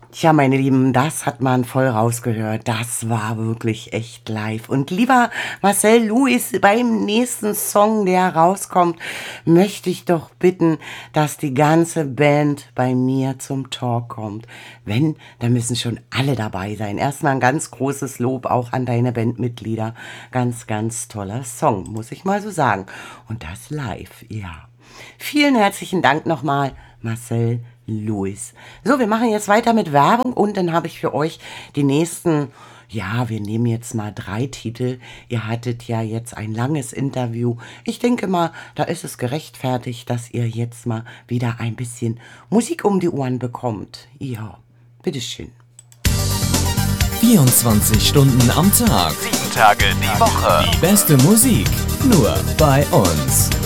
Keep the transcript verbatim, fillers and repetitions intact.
Tja, meine Lieben, das hat man voll rausgehört. Das war wirklich echt live. Und lieber Marcel Lewis, beim nächsten Song, der rauskommt, möchte ich doch bitten, dass die ganze Band bei mir zum Talk kommt. Wenn, dann müssen schon alle dabei sein. Erstmal ein ganz großes Lob auch an deine Bandmitglieder. Ganz, ganz toller Song, muss ich mal so sagen. Und das live, ja. Vielen herzlichen Dank nochmal, Marcel Lewis. So, wir machen jetzt weiter mit Werbung und dann habe ich für euch die nächsten, ja, wir nehmen jetzt mal drei Titel. Ihr hattet ja jetzt ein langes Interview. Ich denke mal, da ist es gerechtfertigt, dass ihr jetzt mal wieder ein bisschen Musik um die Ohren bekommt. Ja, bitteschön. vierundzwanzig Stunden am Tag. Sieben Tage die Woche. Die beste Musik. Nur bei uns.